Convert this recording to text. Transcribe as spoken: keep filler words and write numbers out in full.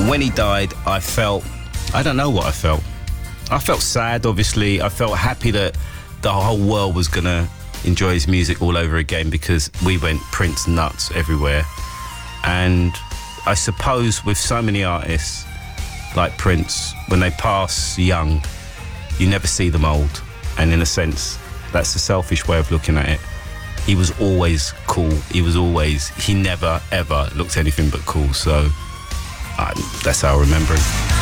And when he died, I felt, I don't know what I felt. I felt sad, obviously. I felt happy that the whole world was going to enjoy his music all over again, because we went Prince nuts everywhere. And I suppose with so many artists like Prince, when they pass young, you never see them old. And in a sense, that's a selfish way of looking at it. He was always cool. He was always, he never, ever looked anything but cool. So uh, that's how I remember him.